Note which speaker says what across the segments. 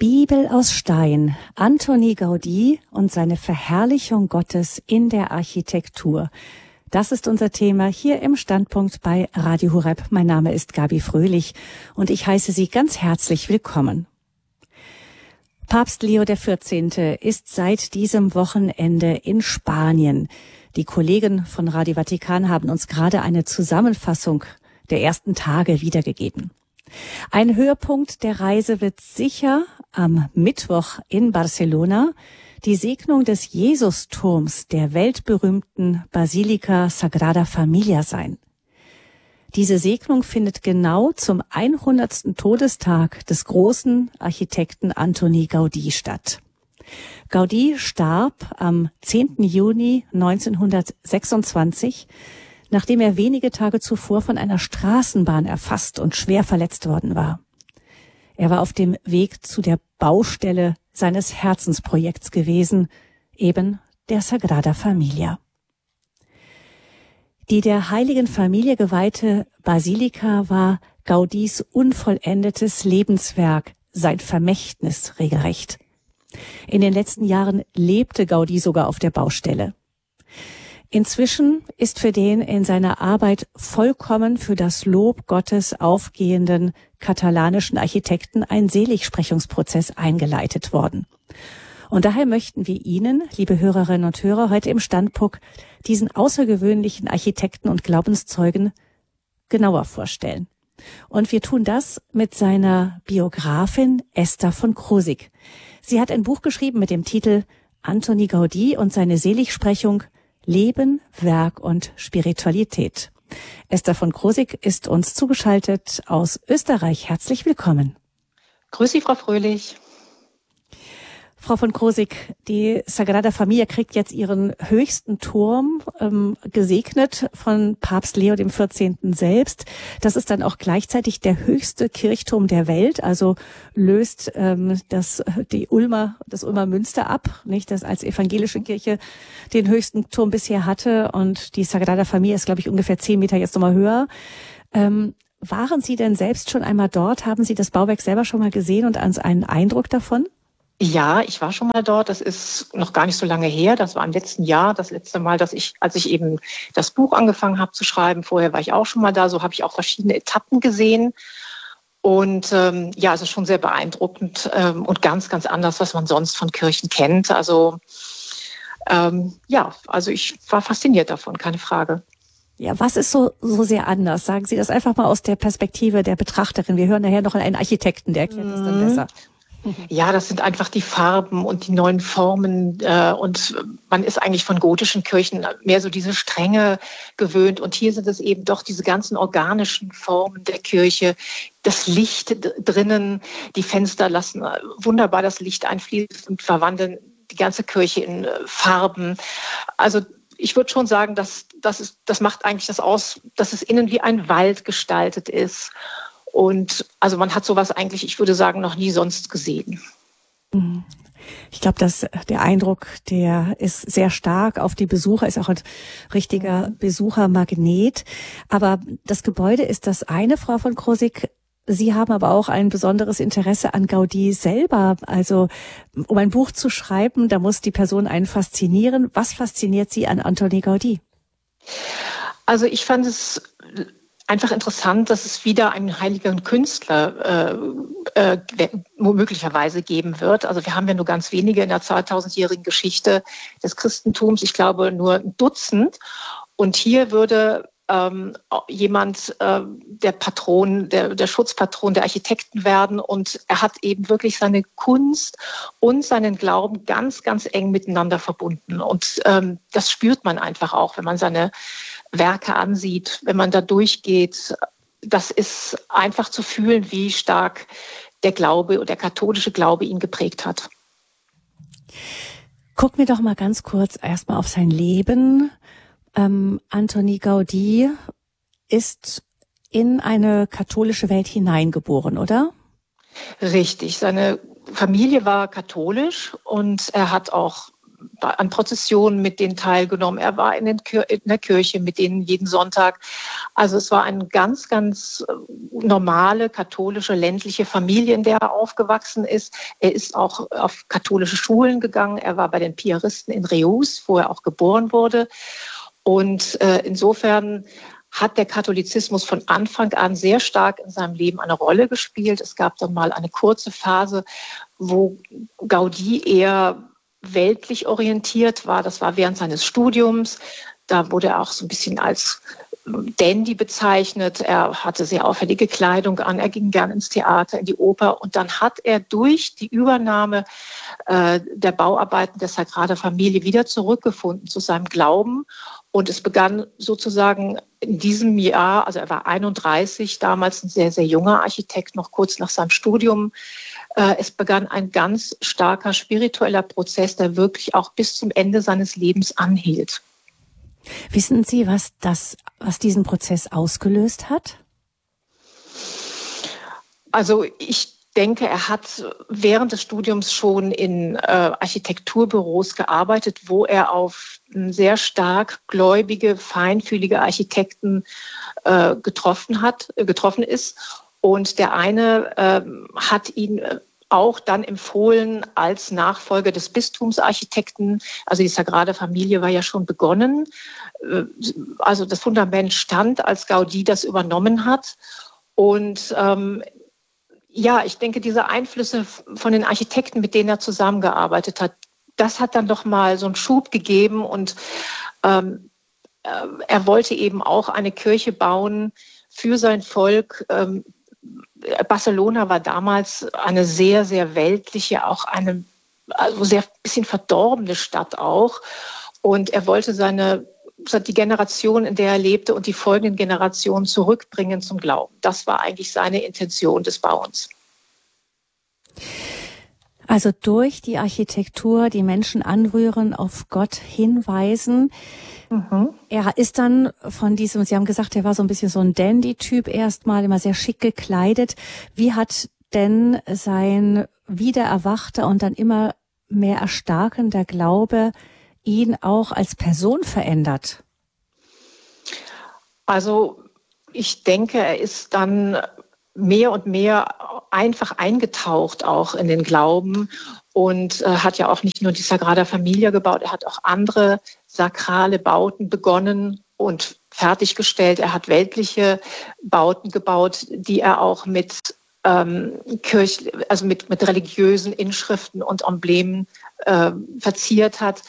Speaker 1: Bibel aus Stein, Antoni Gaudí und seine Verherrlichung Gottes in der Architektur. Das ist unser Thema hier im Standpunkt bei Radio Horeb. Mein Name ist Gabi Fröhlich und ich heiße Sie ganz herzlich willkommen. Papst Leo XIV. Ist seit diesem Wochenende in Spanien. Die Kollegen von Radio Vatikan haben uns gerade eine Zusammenfassung der ersten Tage wiedergegeben. Ein Höhepunkt der Reise wird sicher am Mittwoch in Barcelona die Segnung des Jesusturms der weltberühmten Basilika Sagrada Familia sein. Diese Segnung findet genau zum 100. Todestag des großen Architekten Antoni Gaudí statt. Gaudí starb am 10. Juni 1926, nachdem er wenige Tage zuvor von einer Straßenbahn erfasst und schwer verletzt worden war. Er war auf dem Weg zu der Baustelle seines Herzensprojekts gewesen, eben der Sagrada Familia. Die der Heiligen Familie geweihte Basilika war Gaudís unvollendetes Lebenswerk, sein Vermächtnis regelrecht. In den letzten Jahren lebte Gaudí sogar auf der Baustelle. Inzwischen ist für den in seiner Arbeit vollkommen für das Lob Gottes aufgehenden katalanischen Architekten ein Seligsprechungsprozess eingeleitet worden. Und daher möchten wir Ihnen, liebe Hörerinnen und Hörer, heute im Standpunkt diesen außergewöhnlichen Architekten und Glaubenszeugen genauer vorstellen. Und wir tun das mit seiner Biografin Esther von Krosigk. Sie hat ein Buch geschrieben mit dem Titel Antoni Gaudí und seine Seligsprechung Leben, Werk und Spiritualität. Esther von Krosigk ist uns zugeschaltet aus Österreich. Herzlich willkommen.
Speaker 2: Grüß Sie, Frau Fröhlich.
Speaker 1: Frau von Krosigk, die Sagrada Familia kriegt jetzt ihren höchsten Turm gesegnet von Papst Leo XIV. Selbst. Das ist dann auch gleichzeitig der höchste Kirchturm der Welt, also löst das Ulmer Münster ab, nicht, das als evangelische Kirche den höchsten Turm bisher hatte, und die Sagrada Familia ist, glaube ich, ungefähr 10 Meter jetzt nochmal höher. Waren Sie denn selbst schon einmal dort? Haben Sie das Bauwerk selber schon mal gesehen und einen Eindruck davon?
Speaker 2: Ja, ich war schon mal dort. Das ist noch gar nicht so lange her. Das war im letzten Jahr, das letzte Mal, als ich eben das Buch angefangen habe zu schreiben. Vorher war ich auch schon mal da. So habe ich auch verschiedene Etappen gesehen. Und ja, es ist schon sehr beeindruckend und ganz, ganz anders, was man sonst von Kirchen kennt. Also also ich war fasziniert davon, keine Frage.
Speaker 1: Ja, was ist so sehr anders? Sagen Sie das einfach mal aus der Perspektive der Betrachterin. Wir hören nachher noch einen Architekten, der erklärt es dann besser.
Speaker 2: Ja, das sind einfach die Farben und die neuen Formen, und man ist eigentlich von gotischen Kirchen mehr so diese Strenge gewöhnt, und hier sind es eben doch diese ganzen organischen Formen der Kirche, das Licht drinnen, die Fenster lassen wunderbar das Licht einfließen und verwandeln die ganze Kirche in Farben. Also ich würde schon sagen, das macht eigentlich das aus, dass es innen wie ein Wald gestaltet ist. Und also man hat sowas eigentlich, ich würde sagen, noch nie sonst gesehen.
Speaker 1: Ich glaube, dass der Eindruck, der ist sehr stark auf die Besucher, ist auch ein richtiger Besuchermagnet. Aber das Gebäude ist das eine, Frau von Krosigk. Sie haben aber auch ein besonderes Interesse an Gaudí selber. Also um ein Buch zu schreiben, da muss die Person einen faszinieren. Was fasziniert Sie an Antoni Gaudí?
Speaker 2: Also ich fand es einfach interessant, dass es wieder einen heiligen Künstler möglicherweise geben wird. Also wir haben ja nur ganz wenige in der 2000-jährigen Geschichte des Christentums. Ich glaube nur ein Dutzend. Und hier würde jemand der Patron, der Schutzpatron der Architekten werden. Und er hat eben wirklich seine Kunst und seinen Glauben ganz, ganz eng miteinander verbunden. Und das spürt man einfach auch, wenn man seine Werke ansieht, wenn man da durchgeht. Das ist einfach zu fühlen, wie stark der Glaube und der katholische Glaube ihn geprägt hat.
Speaker 1: Gucken wir doch mal ganz kurz erstmal auf sein Leben. Antoni Gaudí ist in eine katholische Welt hineingeboren, oder?
Speaker 2: Richtig. Seine Familie war katholisch und er hat auch an Prozessionen mit denen teilgenommen. Er war in der Kirche mit denen jeden Sonntag. Also es war eine ganz, ganz normale katholische ländliche Familie, in der er aufgewachsen ist. Er ist auch auf katholische Schulen gegangen. Er war bei den Piaristen in Reus, wo er auch geboren wurde. Und insofern hat der Katholizismus von Anfang an sehr stark in seinem Leben eine Rolle gespielt. Es gab dann mal eine kurze Phase, wo Gaudí eher weltlich orientiert war. Das war während seines Studiums. Da wurde er auch so ein bisschen als Dandy bezeichnet. Er hatte sehr auffällige Kleidung an. Er ging gern ins Theater, in die Oper. Und dann hat er durch die Übernahme der Bauarbeiten der Sagrada Familie wieder zurückgefunden zu seinem Glauben. Und es begann sozusagen in diesem Jahr, also er war 31, damals ein sehr, sehr junger Architekt, noch kurz nach seinem Studium. Es begann ein ganz starker spiritueller Prozess, der wirklich auch bis zum Ende seines Lebens anhielt.
Speaker 1: Wissen Sie, was diesen Prozess ausgelöst hat?
Speaker 2: Also ich denke, er hat während des Studiums schon in Architekturbüros gearbeitet, wo er auf sehr stark gläubige, feinfühlige Architekten getroffen ist. Und der eine hat ihn auch dann empfohlen als Nachfolger des Bistumsarchitekten. Also die Sagrada Familie war ja schon begonnen. Also das Fundament stand, als Gaudí das übernommen hat. Und ja, ich denke, diese Einflüsse von den Architekten, mit denen er zusammengearbeitet hat, das hat dann doch mal so einen Schub gegeben. Und er wollte eben auch eine Kirche bauen für sein Volk. Barcelona war damals eine sehr, sehr weltliche, auch eine sehr bisschen verdorbene Stadt auch. Und er wollte die Generation, in der er lebte und die folgenden Generationen zurückbringen zum Glauben. Das war eigentlich seine Intention des Bauens.
Speaker 1: Also durch die Architektur die Menschen anrühren, auf Gott hinweisen. Mhm. Er ist dann von diesem, Sie haben gesagt, er war so ein bisschen so ein Dandy-Typ erstmal, immer sehr schick gekleidet. Wie hat denn sein wiedererwachter und dann immer mehr erstarkender Glaube ihn auch als Person verändert?
Speaker 2: Also ich denke, er ist dann mehr und mehr einfach eingetaucht auch in den Glauben und hat ja auch nicht nur die Sagrada Familia gebaut, er hat auch andere sakrale Bauten begonnen und fertiggestellt. Er hat weltliche Bauten gebaut, die er auch mit mit religiösen Inschriften und Emblemen verziert hat.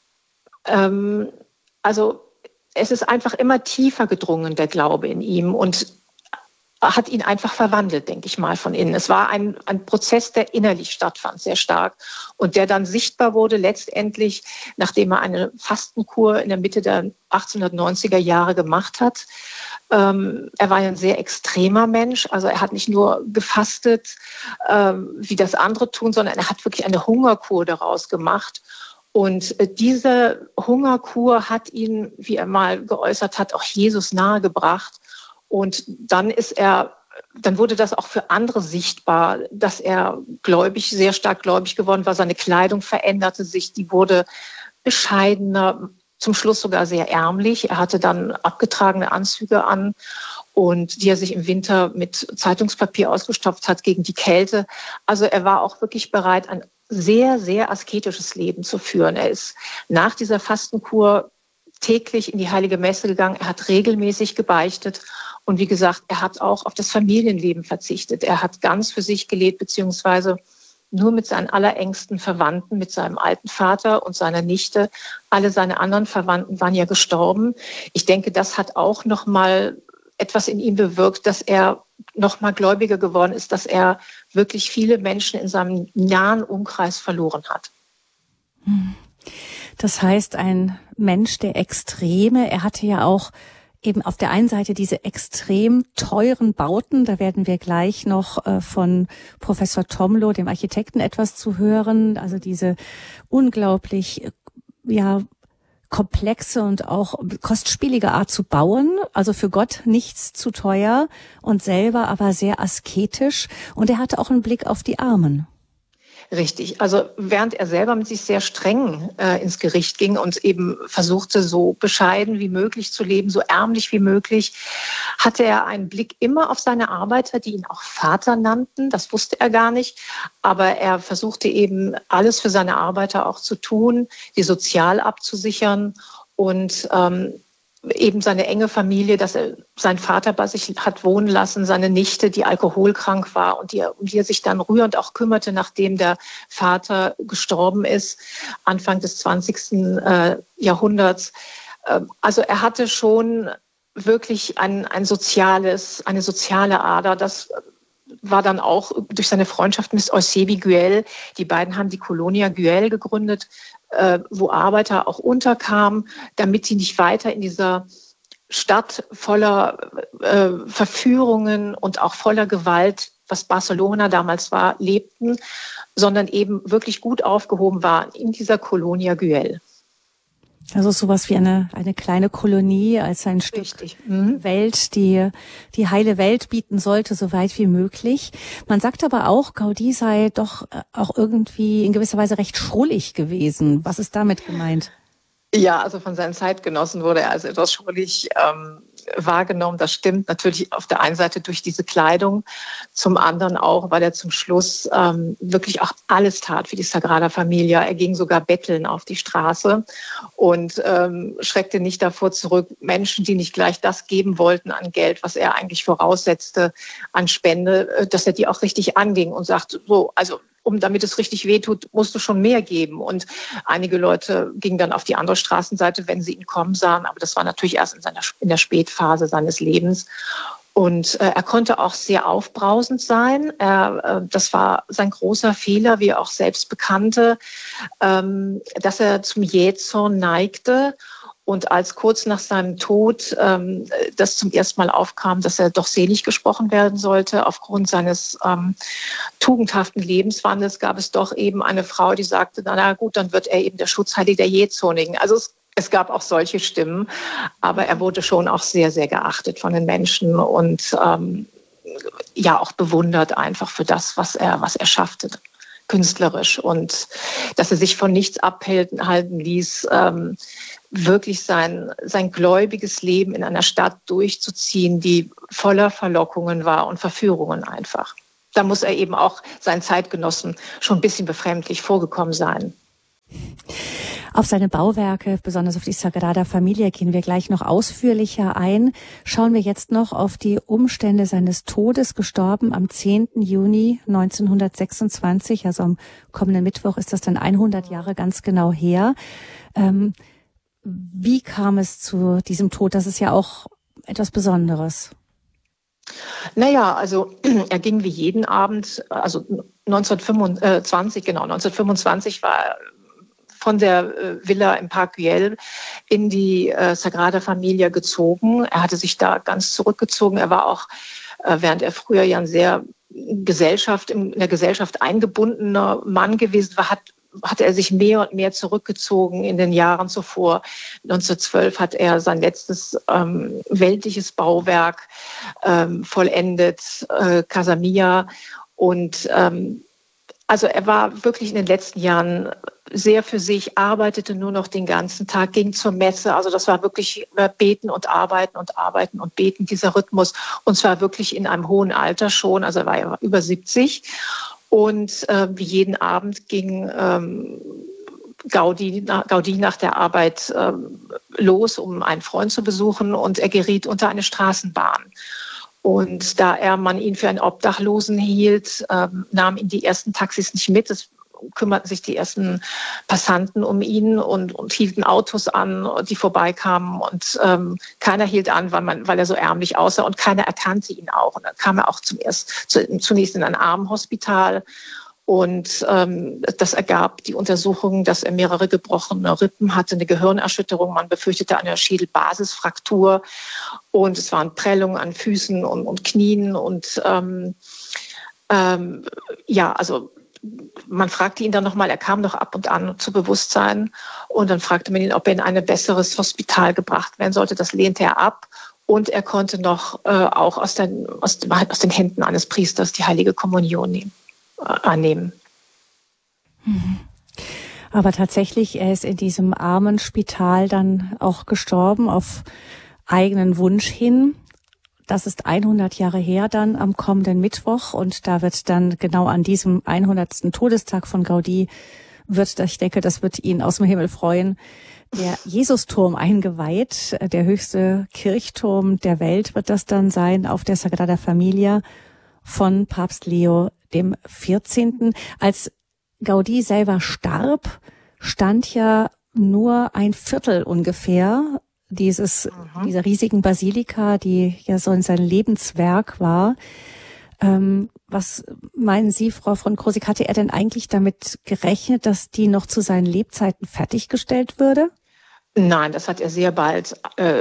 Speaker 2: Also es ist einfach immer tiefer gedrungen, der Glaube in ihm, und hat ihn einfach verwandelt, denke ich mal, von innen. Es war ein Prozess, der innerlich stattfand, sehr stark, und der dann sichtbar wurde letztendlich, nachdem er eine Fastenkur in der Mitte der 1890er Jahre gemacht hat. Er war ein sehr extremer Mensch, also er hat nicht nur gefastet, wie das andere tun, sondern er hat wirklich eine Hungerkur daraus gemacht. Und diese Hungerkur hat ihn, wie er mal geäußert hat, auch Jesus nahegebracht. Und dann wurde das auch für andere sichtbar, dass er sehr stark gläubig geworden war. Seine Kleidung veränderte sich, die wurde bescheidener, zum Schluss sogar sehr ärmlich. Er hatte dann abgetragene Anzüge an, und die er sich im Winter mit Zeitungspapier ausgestopft hat gegen die Kälte. Also er war auch wirklich bereit, ein sehr, sehr asketisches Leben zu führen. Er ist nach dieser Fastenkur täglich in die Heilige Messe gegangen. Er hat regelmäßig gebeichtet. Und wie gesagt, er hat auch auf das Familienleben verzichtet. Er hat ganz für sich gelebt, beziehungsweise nur mit seinen allerengsten Verwandten, mit seinem alten Vater und seiner Nichte. Alle seine anderen Verwandten waren ja gestorben. Ich denke, das hat auch noch mal etwas in ihm bewirkt, dass er noch mal gläubiger geworden ist, dass er wirklich viele Menschen in seinem nahen Umkreis verloren hat.
Speaker 1: Das heißt, ein Mensch der Extreme. Er hatte ja auch eben auf der einen Seite diese extrem teuren Bauten, da werden wir gleich noch von Professor Tomlo, dem Architekten, etwas zu hören. Also diese unglaublich, komplexe und auch kostspielige Art zu bauen. Also für Gott nichts zu teuer und selber aber sehr asketisch. Und er hatte auch einen Blick auf die Armen.
Speaker 2: Richtig. Also während er selber mit sich sehr streng ins Gericht ging und eben versuchte, so bescheiden wie möglich zu leben, so ärmlich wie möglich, hatte er einen Blick immer auf seine Arbeiter, die ihn auch Vater nannten. Das wusste er gar nicht. Aber er versuchte eben alles für seine Arbeiter auch zu tun, die sozial abzusichern und eben seine enge Familie, dass er seinen Vater bei sich hat wohnen lassen, seine Nichte, die alkoholkrank war und um die er sich dann rührend auch kümmerte, nachdem der Vater gestorben ist, Anfang des 20. Jahrhunderts. Also er hatte schon wirklich eine soziale Ader. Das war dann auch durch seine Freundschaft mit Eusebi Güell. Die beiden haben die Colonia Güell gegründet, wo Arbeiter auch unterkamen, damit sie nicht weiter in dieser Stadt voller Verführungen und auch voller Gewalt, was Barcelona damals war, lebten, sondern eben wirklich gut aufgehoben waren in dieser Colonia Güell.
Speaker 1: Also sowas wie eine kleine Kolonie als ein Stück Welt, die heile Welt bieten sollte, so weit wie möglich. Man sagt aber auch, Gaudí sei doch auch irgendwie in gewisser Weise recht schrullig gewesen. Was ist damit gemeint?
Speaker 2: Ja, also von seinen Zeitgenossen wurde er als etwas schrullig wahrgenommen. Das stimmt natürlich auf der einen Seite durch diese Kleidung, zum anderen auch, weil er zum Schluss wirklich auch alles tat für die Sagrada Familia. Er ging sogar betteln auf die Straße und schreckte nicht davor zurück, Menschen, die nicht gleich das geben wollten an Geld, was er eigentlich voraussetzte an Spende, dass er die auch richtig anging und sagte, so, also damit es richtig wehtut, musst du schon mehr geben. Und einige Leute gingen dann auf die andere Straßenseite, wenn sie ihn kommen sahen. Aber das war natürlich erst in der Spätphase seines Lebens. Und er konnte auch sehr aufbrausend sein. Das war sein großer Fehler, wie er auch selbst bekannte, dass er zum Jähzorn neigte. Und als kurz nach seinem Tod das zum ersten Mal aufkam, dass er doch selig gesprochen werden sollte, aufgrund seines tugendhaften Lebenswandels, gab es doch eben eine Frau, die sagte, na gut, dann wird er eben der Schutzheilige der Jähzornigen. Also es gab auch solche Stimmen, aber er wurde schon auch sehr, sehr geachtet von den Menschen und ja auch bewundert einfach für das, was er schaffte, künstlerisch. Und dass er sich von nichts abhalten ließ, wirklich sein gläubiges Leben in einer Stadt durchzuziehen, die voller Verlockungen war und Verführungen einfach. Da muss er eben auch seinen Zeitgenossen schon ein bisschen befremdlich vorgekommen sein.
Speaker 1: Auf seine Bauwerke, besonders auf die Sagrada Familia, gehen wir gleich noch ausführlicher ein. Schauen wir jetzt noch auf die Umstände seines Todes, gestorben am 10. Juni 1926. Also am kommenden Mittwoch ist das dann 100 Jahre ganz genau her. Wie kam es zu diesem Tod? Das ist ja auch etwas Besonderes.
Speaker 2: Naja, also er ging wie jeden Abend, also 1925 war er von der Villa im Park Güell in die Sagrada Familia gezogen. Er hatte sich da ganz zurückgezogen. Er war auch, während er früher ja ein sehr in der Gesellschaft eingebundener Mann gewesen war, hatte er sich mehr und mehr zurückgezogen in den Jahren zuvor. 1912 hat er sein letztes weltliches Bauwerk vollendet, Casa Mia. Und also er war wirklich in den letzten Jahren sehr für sich, arbeitete nur noch den ganzen Tag, ging zur Messe. Also das war wirklich beten und arbeiten und arbeiten und beten, dieser Rhythmus. Und zwar wirklich in einem hohen Alter schon, also er war ja über 70. Und wie jeden Abend ging Gaudí nach der Arbeit los, um einen Freund zu besuchen, und er geriet unter eine Straßenbahn. Und da man ihn für einen Obdachlosen hielt, nahmen ihn die ersten Taxis nicht mit. Es kümmerten sich die ersten Passanten um ihn und hielten Autos an, die vorbeikamen. Und keiner hielt an, weil er so ärmlich aussah, und keiner erkannte ihn auch. Und dann kam er auch zunächst in ein Armenhospital. Und das ergab die Untersuchung, dass er mehrere gebrochene Rippen hatte, eine Gehirnerschütterung. Man befürchtete eine Schädelbasisfraktur. Und es waren Prellungen an Füßen und Knien. Und ja, also man fragte ihn dann nochmal, er kam noch ab und an zu Bewusstsein. Und dann fragte man ihn, ob er in ein besseres Hospital gebracht werden sollte. Das lehnte er ab. Und er konnte noch auch aus den Händen eines Priesters die heilige Kommunion annehmen.
Speaker 1: Aber tatsächlich, er ist in diesem armen Spital dann auch gestorben, auf eigenen Wunsch hin. Das ist 100 Jahre her dann am kommenden Mittwoch und da wird dann genau an diesem 100. Todestag von Gaudí ich denke, das wird ihn aus dem Himmel freuen, der Jesusturm eingeweiht. Der höchste Kirchturm der Welt wird das dann sein auf der Sagrada Familia von Papst Leo dem 14. Als Gaudí selber starb, stand ja nur ein Viertel ungefähr dieser riesigen Basilika, die ja so in sein Lebenswerk war. Was meinen Sie, Frau von Krosigk, hatte er denn eigentlich damit gerechnet, dass die noch zu seinen Lebzeiten fertiggestellt würde?
Speaker 2: Nein, das hat er sehr bald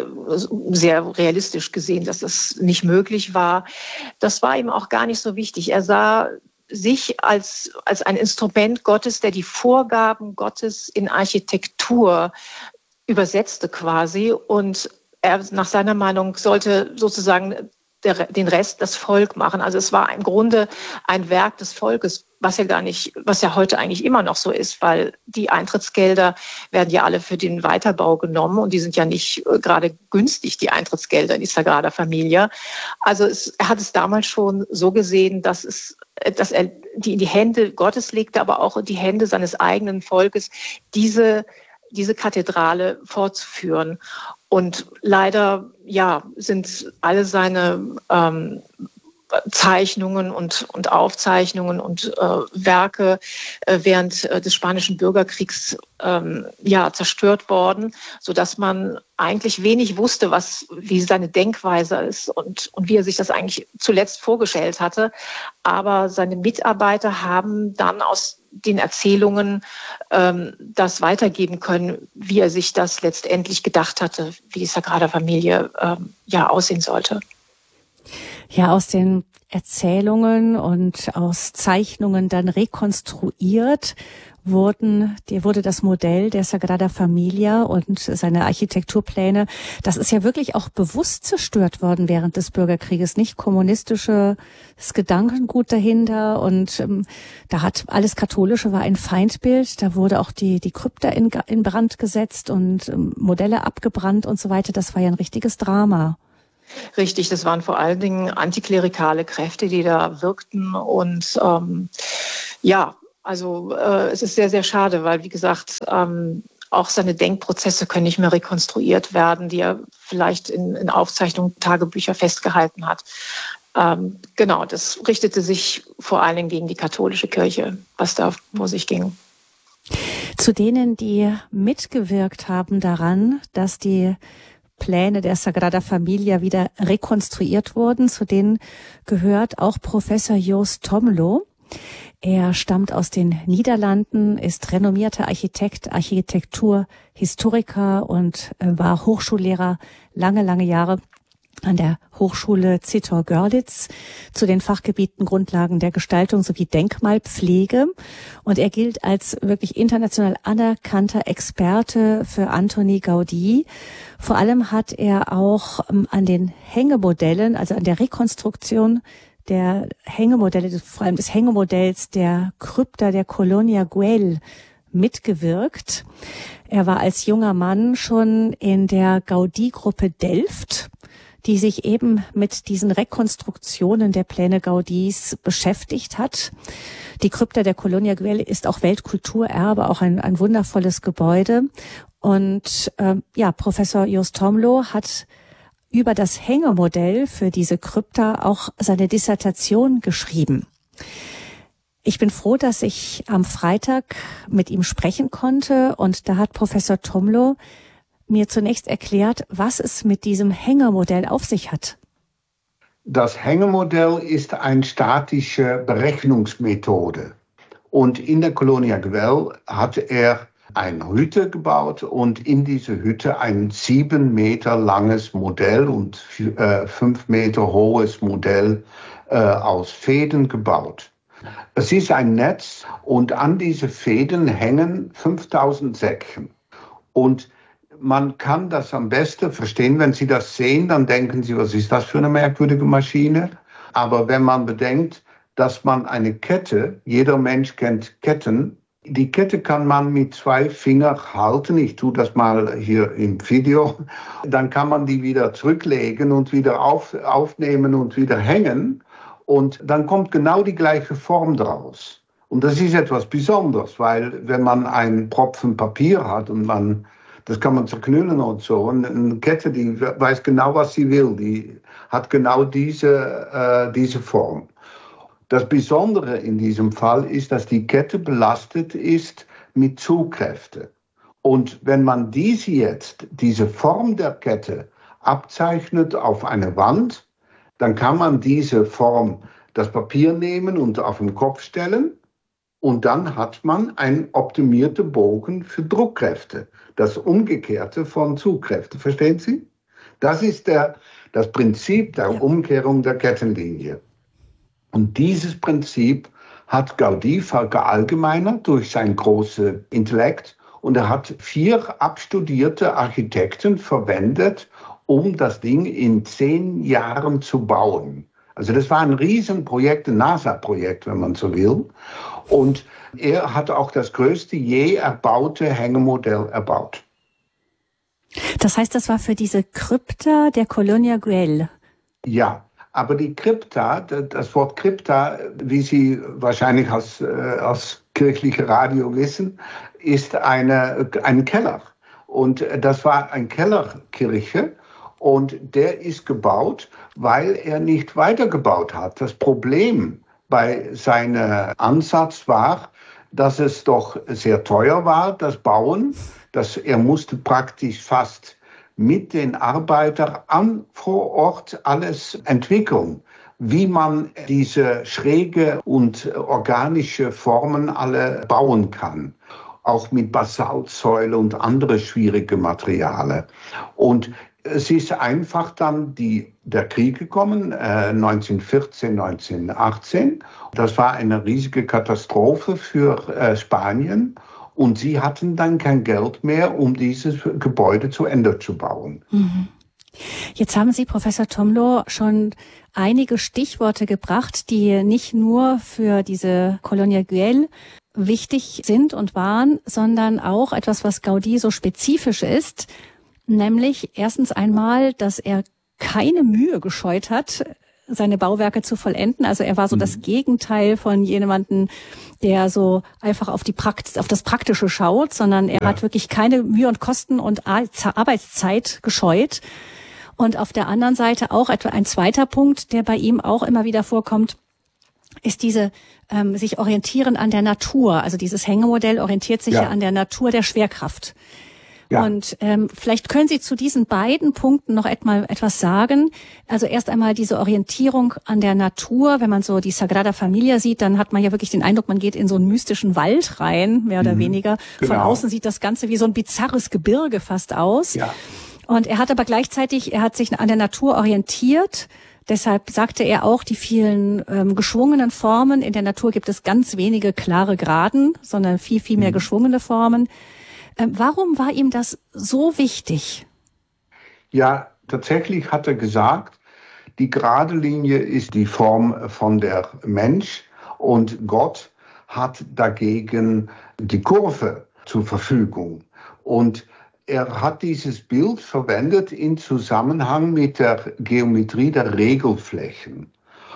Speaker 2: sehr realistisch gesehen, dass das nicht möglich war. Das war ihm auch gar nicht so wichtig. Er sah sich als ein Instrument Gottes, der die Vorgaben Gottes in Architektur übersetzte quasi. Und er nach seiner Meinung sollte sozusagen den Rest das Volk machen. Also es war im Grunde ein Werk des Volkes, was ja heute eigentlich immer noch so ist, weil die Eintrittsgelder werden ja alle für den Weiterbau genommen und die sind ja nicht gerade günstig, die Eintrittsgelder in die Sagrada Familia. Also er hat es damals schon so gesehen, dass er die in die Hände Gottes legte, aber auch in die Hände seines eigenen Volkes, diese Kathedrale fortzuführen. Und leider, sind alle seine Zeichnungen und Aufzeichnungen und Werke während des Spanischen Bürgerkriegs zerstört worden, sodass man eigentlich wenig wusste, wie seine Denkweise ist und wie er sich das eigentlich zuletzt vorgestellt hatte. Aber seine Mitarbeiter haben dann aus den Erzählungen das weitergeben können, wie er sich das letztendlich gedacht hatte, wie die Sagrada Familia aussehen sollte.
Speaker 1: Ja, aus den Erzählungen und aus Zeichnungen dann rekonstruiert wurde das Modell der Sagrada Familia und seine Architekturpläne. Das ist ja wirklich auch bewusst zerstört worden während des Bürgerkrieges, nicht kommunistisches Gedankengut dahinter und da hat alles Katholische war ein Feindbild. Da wurde auch die Krypta in Brand gesetzt und Modelle abgebrannt und so weiter. Das war ja ein richtiges Drama.
Speaker 2: Richtig, das waren vor allen Dingen antiklerikale Kräfte, die da wirkten und es ist sehr, sehr schade, weil, wie gesagt, auch seine Denkprozesse können nicht mehr rekonstruiert werden, die er vielleicht in Aufzeichnungen, Tagebücher festgehalten hat. Das richtete sich vor allen Dingen gegen die katholische Kirche, was da vor sich ging.
Speaker 1: Zu denen, die mitgewirkt haben daran, dass die Pläne der Sagrada Familia wieder rekonstruiert wurden, zu denen gehört auch Professor Joost Tomlo. Er stammt aus den Niederlanden, ist renommierter Architekt, Architekturhistoriker und war Hochschullehrer lange Jahre an der Hochschule Zittau-Görlitz zu den Fachgebieten Grundlagen der Gestaltung sowie Denkmalpflege. Und er gilt als wirklich international anerkannter Experte für Antoni Gaudí. Vor allem hat er auch an den Hängemodellen, also an der Rekonstruktion der Hängemodelle, vor allem des Hängemodells der Krypta der Colonia Güell mitgewirkt. Er war als junger Mann schon in der Gaudí-Gruppe Delft, die sich eben mit diesen Rekonstruktionen der Pläne Gaudís beschäftigt hat. Die Krypta der Colonia Güell ist auch Weltkulturerbe, auch ein wundervolles Gebäude. Und Professor Joost Tomlo hat über das Hängemodell für diese Krypta auch seine Dissertation geschrieben. Ich bin froh, dass ich am Freitag mit ihm sprechen konnte und da hat Professor Tomlo mir zunächst erklärt, was es mit diesem Hängemodell auf sich hat.
Speaker 3: Das Hängemodell ist eine statische Berechnungsmethode. Und in der Colonia Güell hat er eine Hütte gebaut und in diese Hütte ein 7 Meter langes Modell und 5 Meter hohes Modell aus Fäden gebaut. Es ist ein Netz und an diese Fäden hängen 5000 Säcken. Und man kann das am besten verstehen, wenn Sie das sehen, dann denken Sie, was ist das für eine merkwürdige Maschine? Aber wenn man bedenkt, dass man eine Kette, jeder Mensch kennt Ketten, Die Kette kann man mit 2 Fingern halten. Ich tue das mal hier im Video. Dann kann man die wieder zurücklegen und wieder aufnehmen und wieder hängen. Und dann kommt genau die gleiche Form draus. Und das ist etwas Besonderes, weil wenn man einen Propfen Papier hat und das kann man zerknüllen und so. Und eine Kette, die weiß genau, was sie will. Die hat genau diese Form. Das Besondere in diesem Fall ist, dass die Kette belastet ist mit Zugkräften. Und wenn man diese Form der Kette abzeichnet auf eine Wand, dann kann man diese Form, das Papier nehmen und auf den Kopf stellen. Und dann hat man einen optimierten Bogen für Druckkräfte. Das Umgekehrte von Zugkräften. Verstehen Sie? Das ist das Prinzip der Umkehrung der Kettenlinie. Und dieses Prinzip hat Gaudí verallgemeinert durch sein großes Intellekt. Und er hat 4 abstudierte Architekten verwendet, um das Ding in 10 Jahren zu bauen. Also das war ein Riesenprojekt, ein NASA-Projekt, wenn man so will. Und er hat auch das größte je erbaute Hängemodell erbaut.
Speaker 1: Das heißt, das war für diese Krypta der Colonia Güell.
Speaker 3: Ja, aber die Krypta, das Wort Krypta, wie Sie wahrscheinlich aus kirchlichem Radio wissen, ist ein Keller. Und das war eine Kellerkirche. Und der ist gebaut, weil er nicht weitergebaut hat. Das Problem bei seinem Ansatz war, dass es doch sehr teuer war, das Bauen. Er musste praktisch fast mit den Arbeitern vor Ort alles entwickeln, wie man diese schräge und organische Formen alle bauen kann. Auch mit Basaltsäule und andere schwierige Materialien. Und es ist einfach dann der Krieg gekommen, 1914, 1918. Das war eine riesige Katastrophe für Spanien. Und sie hatten dann kein Geld mehr, um dieses Gebäude zu Ende zu bauen.
Speaker 1: Mhm. Jetzt haben Sie, Professor Tomlo, schon einige Stichworte gebracht, die nicht nur für diese Colonia Güell wichtig sind und waren, sondern auch etwas, was Gaudí so spezifisch ist. Nämlich erstens einmal, dass er keine Mühe gescheut hat, seine Bauwerke zu vollenden. Also er war so das Gegenteil von jemandem, der so einfach auf das Praktische schaut, sondern er hat wirklich keine Mühe und Kosten und Arbeitszeit gescheut. Und auf der anderen Seite auch etwa ein zweiter Punkt, der bei ihm auch immer wieder vorkommt, ist diese sich orientieren an der Natur. Also dieses Hängemodell orientiert sich ja an der Natur der Schwerkraft. Ja. Und vielleicht können Sie zu diesen beiden Punkten noch etwas sagen. Also erst einmal diese Orientierung an der Natur. Wenn man so die Sagrada Familia sieht, dann hat man ja wirklich den Eindruck, man geht in so einen mystischen Wald rein, mehr oder weniger. Genau. Von außen sieht das Ganze wie so ein bizarres Gebirge fast aus. Ja. Und er hat aber gleichzeitig, er hat sich an der Natur orientiert. Deshalb sagte er auch, die vielen geschwungenen Formen. In der Natur gibt es ganz wenige klare Geraden, sondern viel, viel mehr geschwungene Formen. Warum war ihm das so wichtig?
Speaker 3: Ja, tatsächlich hat er gesagt, die gerade Linie ist die Form von der Mensch und Gott hat dagegen die Kurve zur Verfügung. Und er hat dieses Bild verwendet in Zusammenhang mit der Geometrie der Regelflächen.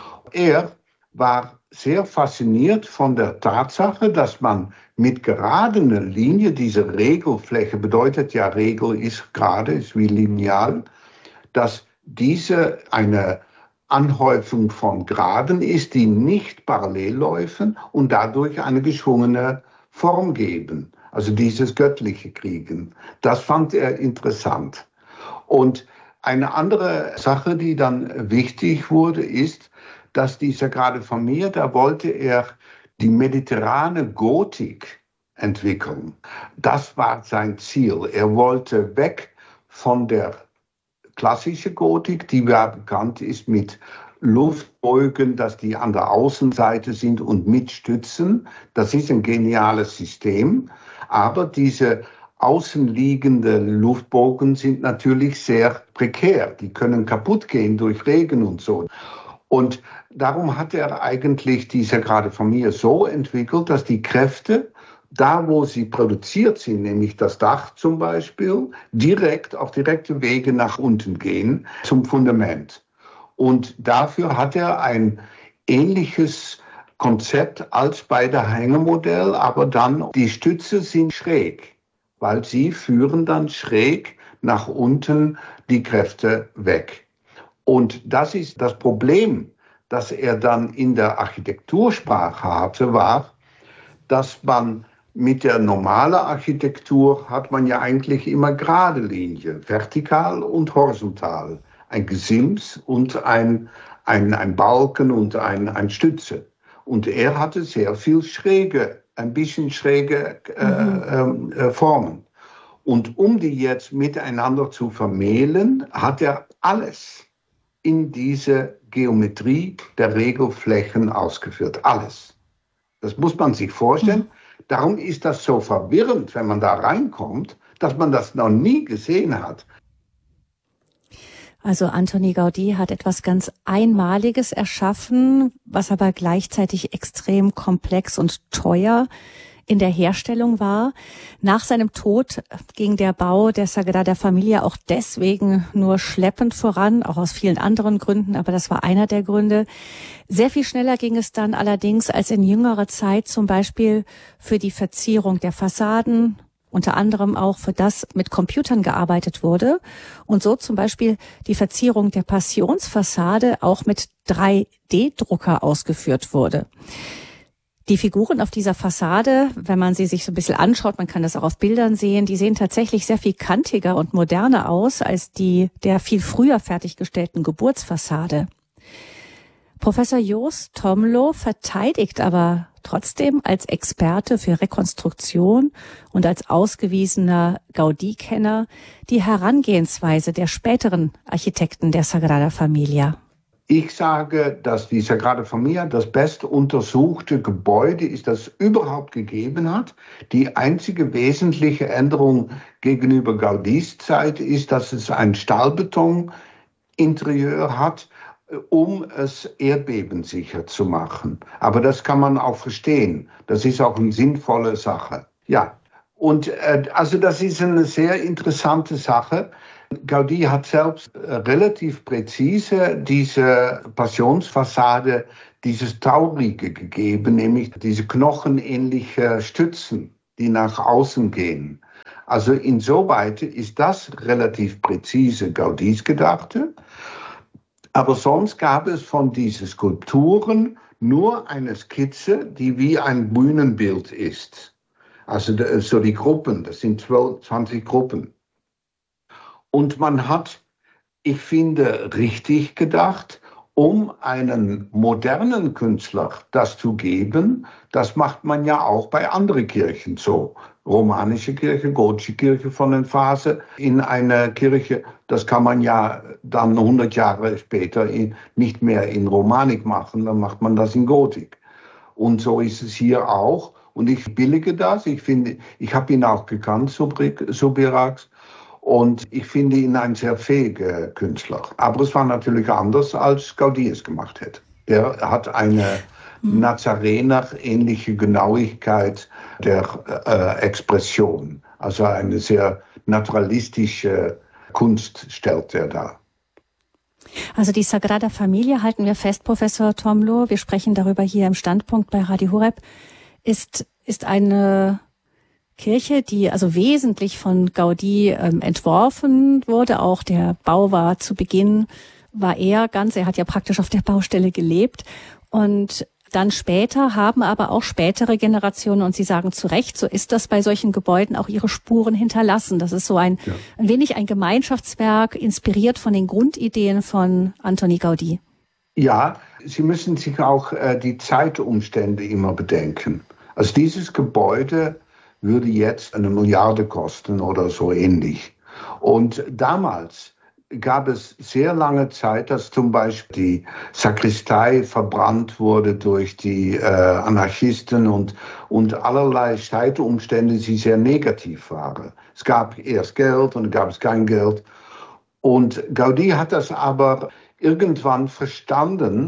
Speaker 3: Er war sehr fasziniert von der Tatsache, dass man mit geradener Linie, diese Regelfläche bedeutet ja, Regel ist gerade, ist wie lineal, dass diese eine Anhäufung von Geraden ist, die nicht parallel laufen und dadurch eine geschwungene Form geben. Also dieses göttliche Kriegen. Das fand er interessant. Und eine andere Sache, die dann wichtig wurde, ist, dass die Sagrada Familia, da wollte er die mediterrane Gotik entwickeln. Das war sein Ziel. Er wollte weg von der klassischen Gotik, die ja bekannt ist mit Luftbeugen, dass die an der Außenseite sind und mit Stützen. Das ist ein geniales System. Aber diese außenliegenden Luftbogen sind natürlich sehr prekär. Die können kaputt gehen durch Regen und so. Und darum hat er eigentlich die Sagrada Familia so entwickelt, dass die Kräfte da, wo sie produziert sind, nämlich das Dach zum Beispiel, auf direkte Wege nach unten gehen zum Fundament. Und dafür hat er ein ähnliches Konzept als bei der Hängemodell, aber dann die Stütze sind schräg, weil sie führen dann schräg nach unten die Kräfte weg. Und das ist das Problem, das er dann in der Architektursprache hatte, war, dass man mit der normalen Architektur hat man ja eigentlich immer gerade Linie, vertikal und horizontal, ein Gesims und ein Balken und ein Stütze. Und er hatte sehr viel ein bisschen schräge Formen. Und um die jetzt miteinander zu vermählen, hat er alles in diese Geometrie der Regelflächen ausgeführt. Alles. Das muss man sich vorstellen. Darum ist das so verwirrend, wenn man da reinkommt, dass man das noch nie gesehen hat.
Speaker 1: Also Antoni Gaudí hat etwas ganz Einmaliges erschaffen, was aber gleichzeitig extrem komplex und teuer in der Herstellung war. Nach seinem Tod ging der Bau der Sagrada Familia auch deswegen nur schleppend voran, auch aus vielen anderen Gründen, aber das war einer der Gründe. Sehr viel schneller ging es dann allerdings als in jüngerer Zeit, zum Beispiel für die Verzierung der Fassaden, unter anderem auch für das mit Computern gearbeitet wurde und so zum Beispiel die Verzierung der Passionsfassade auch mit 3D-Drucker ausgeführt wurde. Die Figuren auf dieser Fassade, wenn man sie sich so ein bisschen anschaut, man kann das auch auf Bildern sehen, die sehen tatsächlich sehr viel kantiger und moderner aus als die der viel früher fertiggestellten Geburtsfassade. Professor Joost Tomlo verteidigt aber trotzdem als Experte für Rekonstruktion und als ausgewiesener Gaudí-Kenner die Herangehensweise der späteren Architekten der Sagrada Familia.
Speaker 3: Ich sage, dass die Sagrada Familia das best untersuchte Gebäude ist, das es überhaupt gegeben hat. Die einzige wesentliche Änderung gegenüber Gaudís Zeit ist, dass es ein Stahlbeton-Interieur hat, um es erdbebensicher zu machen. Aber das kann man auch verstehen. Das ist auch eine sinnvolle Sache. Ja, und also das ist eine sehr interessante Sache. Gaudí hat selbst relativ präzise diese Passionsfassade, dieses Taurige gegeben, nämlich diese knochenähnliche Stützen, die nach außen gehen. Also insoweit ist das relativ präzise Gaudís Gedachte. Aber sonst gab es von diesen Skulpturen nur eine Skizze, die wie ein Bühnenbild ist. Also so die Gruppen, das sind 20 Gruppen. Und man hat, ich finde, richtig gedacht, um einen modernen Künstler das zu geben. Das macht man ja auch bei anderen Kirchen so. Romanische Kirche, gotische Kirche von der Phase in einer Kirche, das kann man ja dann 100 Jahre später nicht mehr in Romanik machen, dann macht man das in Gotik. Und so ist es hier auch. Und ich billige das. Ich habe ihn auch gekannt, Subirachs. Und ich finde ihn ein sehr fähiger Künstler. Aber es war natürlich anders, als Gaudí es gemacht hätte. Der hat eine Nazarener-ähnliche Genauigkeit der Expression. Also eine sehr naturalistische Kunst stellt er dar.
Speaker 1: Also die Sagrada Familia, halten wir fest, Professor Tomlo, wir sprechen darüber hier im Standpunkt bei Radio Horeb, ist eine Kirche, die also wesentlich von Gaudí entworfen wurde. Auch der Bau war zu Beginn, er hat ja praktisch auf der Baustelle gelebt. Und dann später haben aber auch spätere Generationen, und Sie sagen zu Recht, so ist das bei solchen Gebäuden, auch ihre Spuren hinterlassen. Das ist so ein wenig ein Gemeinschaftswerk, inspiriert von den Grundideen von Antoni Gaudí.
Speaker 3: Ja, Sie müssen sich auch die Zeitumstände immer bedenken. Also dieses Gebäude würde jetzt 1 Milliarde kosten oder so ähnlich. Und damals gab es sehr lange Zeit, dass zum Beispiel die Sakristei verbrannt wurde durch die Anarchisten und allerlei Zeitumstände, die sehr negativ waren. Es gab erst Geld und dann gab es kein Geld. Und Gaudí hat das aber irgendwann verstanden,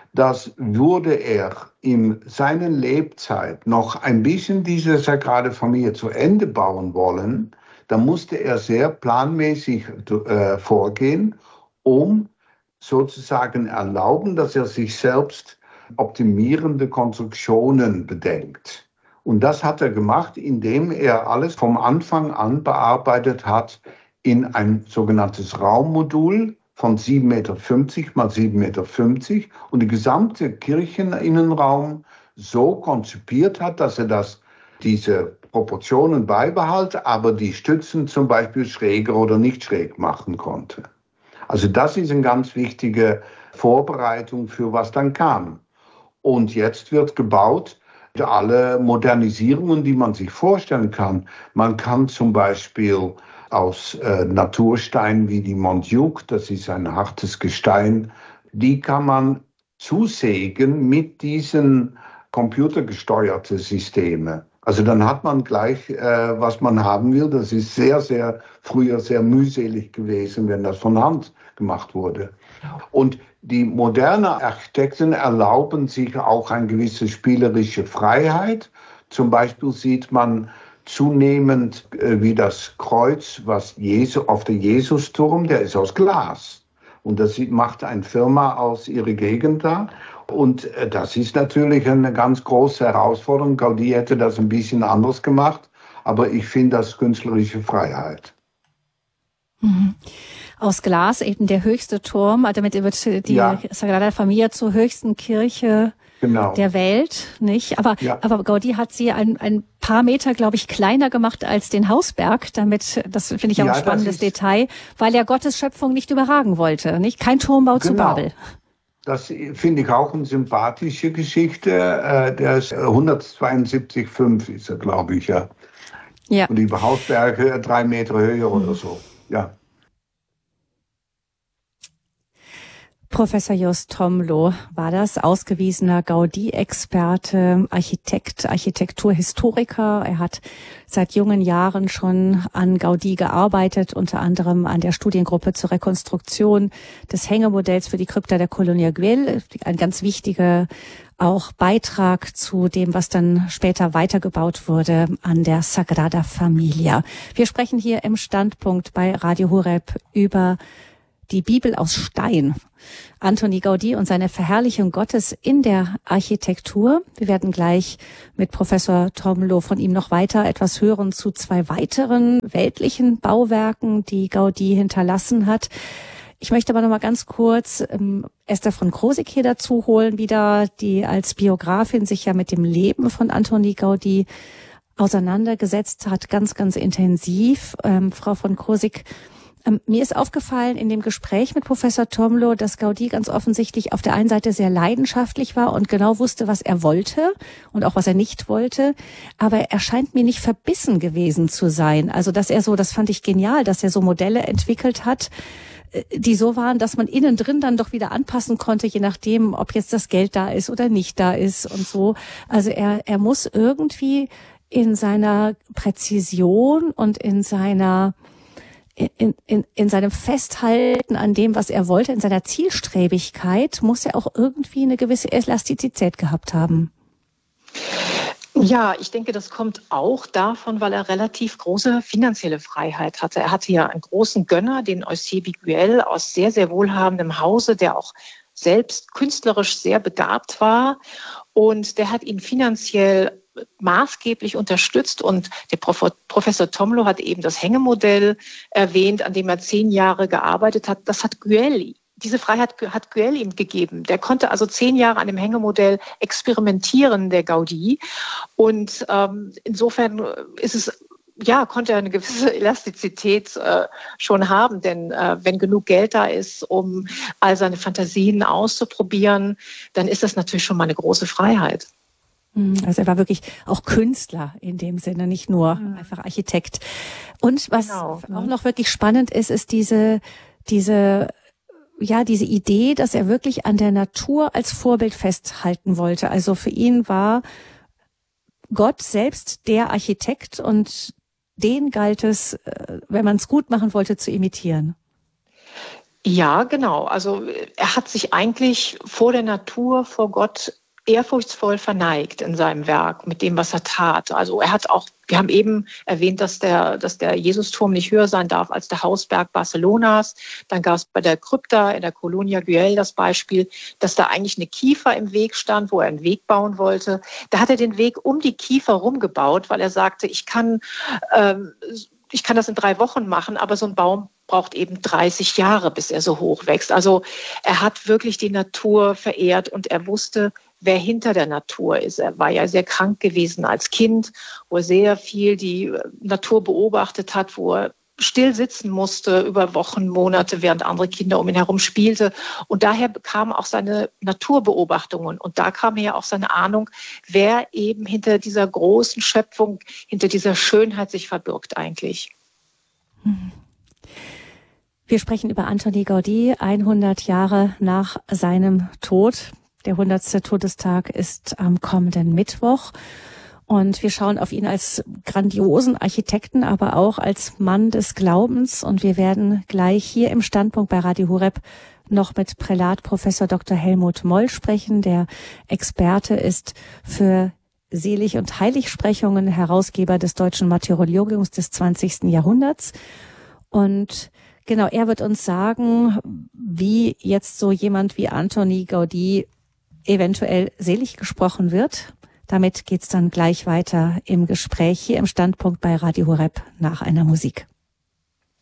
Speaker 3: dass würde er in seiner Lebzeit noch ein bisschen diese Sagrada Familia zu Ende bauen wollen, dann musste er sehr planmäßig vorgehen, um sozusagen erlauben, dass er sich selbst optimierende Konstruktionen bedenkt. Und das hat er gemacht, indem er alles vom Anfang an bearbeitet hat in ein sogenanntes Raummodul von 7,50 Meter mal 7,50 Meter und die gesamte Kircheninnenraum so konzipiert hat, dass er diese Proportionen beibehält, aber die Stützen zum Beispiel schräger oder nicht schräg machen konnte. Also das ist eine ganz wichtige Vorbereitung für was dann kam. Und jetzt wird gebaut, alle Modernisierungen, die man sich vorstellen kann. Man kann zum Beispiel aus Naturstein wie die Montjuic, das ist ein hartes Gestein, die kann man zusägen mit diesen computergesteuerten Systemen. Also dann hat man gleich, was man haben will. Das ist früher sehr mühselig gewesen, wenn das von Hand gemacht wurde. Und die modernen Architekten erlauben sich auch eine gewisse spielerische Freiheit. Zum Beispiel sieht man zunehmend wie das Kreuz, was auf der Jesusturm, der ist aus Glas. Und das macht eine Firma aus ihrer Gegend da. Und das ist natürlich eine ganz große Herausforderung. Gaudí hätte das ein bisschen anders gemacht, aber ich finde das künstlerische Freiheit.
Speaker 1: Mhm. Aus Glas eben der höchste Turm, damit wird die Sagrada Familia zur höchsten Kirche der Welt, nicht? Aber Gaudí hat sie ein paar Meter, glaube ich, kleiner gemacht als den Hausberg, damit, das finde ich auch ein spannendes Detail, weil er Gottes Schöpfung nicht überragen wollte, nicht? Kein Turmbau zu Babel.
Speaker 3: Das finde ich auch eine sympathische Geschichte. Der ist 172,5 ist er, glaube ich, ja. Und die Hausberge 3 Meter höher oder so, ja.
Speaker 1: Professor Jost Thomlo war das, ausgewiesener Gaudí-Experte, Architekt, Architekturhistoriker. Er hat seit jungen Jahren schon an Gaudí gearbeitet, unter anderem an der Studiengruppe zur Rekonstruktion des Hängemodells für die Krypta der Colonia Güell. Ein ganz wichtiger auch Beitrag zu dem, was dann später weitergebaut wurde an der Sagrada Familia. Wir sprechen hier im Standpunkt bei Radio Horeb über die Bibel aus Stein. Antoni Gaudí und seine Verherrlichung Gottes in der Architektur. Wir werden gleich mit Professor Thomlo von ihm noch weiter etwas hören zu 2 weiteren weltlichen Bauwerken, die Gaudí hinterlassen hat. Ich möchte aber noch mal ganz kurz Esther von Krosigk hier dazu holen, wieder, die als Biografin sich ja mit dem Leben von Antoni Gaudí auseinandergesetzt hat, ganz, ganz intensiv. Frau von Krosigk, mir ist aufgefallen in dem Gespräch mit Professor Thomlo, dass Gaudí ganz offensichtlich auf der einen Seite sehr leidenschaftlich war und genau wusste, was er wollte und auch was er nicht wollte. Aber er scheint mir nicht verbissen gewesen zu sein. Also, dass er so, das fand ich genial, dass er so Modelle entwickelt hat, die so waren, dass man innen drin dann doch wieder anpassen konnte, je nachdem, ob jetzt das Geld da ist oder nicht da ist und so. Also er muss irgendwie in seiner Präzision und in seiner in seinem Festhalten an dem, was er wollte, in seiner Zielstrebigkeit, muss er auch irgendwie eine gewisse Elastizität gehabt haben.
Speaker 2: Ja, ich denke, das kommt auch davon, weil er relativ große finanzielle Freiheit hatte. Er hatte ja einen großen Gönner, den Eusebio Güell aus sehr, sehr wohlhabendem Hause, der auch selbst künstlerisch sehr begabt war. Und der hat ihn finanziell maßgeblich unterstützt. Und der Professor Thomlo hat eben das Hängemodell erwähnt, an dem er 10 Jahre gearbeitet hat. Das hat Güell, diese Freiheit hat Güell ihm gegeben. Der konnte also 10 Jahre an dem Hängemodell experimentieren, der Gaudí. Und insofern ist es, ja, konnte er eine gewisse Elastizität schon haben, denn wenn genug Geld da ist, um all seine Fantasien auszuprobieren, dann ist das natürlich schon mal eine große Freiheit.
Speaker 1: Also er war wirklich auch Künstler in dem Sinne, nicht nur einfach Architekt. Und was auch noch wirklich spannend ist, ist diese Idee, dass er wirklich an der Natur als Vorbild festhalten wollte. Also für ihn war Gott selbst der Architekt und den galt es, wenn man es gut machen wollte, zu imitieren.
Speaker 2: Ja, genau. Also er hat sich eigentlich vor der Natur, vor Gott ehrfurchtsvoll verneigt in seinem Werk mit dem, was er tat. Also er hat auch, wir haben eben erwähnt, dass der Jesusturm nicht höher sein darf als der Hausberg Barcelonas. Dann gab es bei der Krypta in der Colonia Güell das Beispiel, dass da eigentlich eine Kiefer im Weg stand, wo er einen Weg bauen wollte. Da hat er den Weg um die Kiefer rumgebaut, weil er sagte, ich kann das in 3 Wochen machen, aber so ein Baum braucht eben 30 Jahre, bis er so hoch wächst. Also er hat wirklich die Natur verehrt und er wusste, wer hinter der Natur ist. Er war ja sehr krank gewesen als Kind, wo er sehr viel die Natur beobachtet hat, wo er still sitzen musste über Wochen, Monate, während andere Kinder um ihn herum spielte. Und daher bekamen auch seine Naturbeobachtungen. Und da kam ja auch seine Ahnung, wer eben hinter dieser großen Schöpfung, hinter dieser Schönheit sich verbirgt eigentlich.
Speaker 1: Wir sprechen über Antoni Gaudí, 100 Jahre nach seinem Tod. Der 100. Todestag ist am kommenden Mittwoch. Und wir schauen auf ihn als grandiosen Architekten, aber auch als Mann des Glaubens. Und wir werden gleich hier im Standpunkt bei Radio Horeb noch mit Prälat Professor Dr. Helmut Moll sprechen. Der Experte ist für Selig- und Heiligsprechungen, Herausgeber des Deutschen Martyrologiums des 20. Jahrhunderts. Und genau, er wird uns sagen, wie jetzt so jemand wie Antoni Gaudí eventuell selig gesprochen wird. Damit geht's dann gleich weiter im Gespräch hier im Standpunkt bei Radio Horeb nach einer Musik.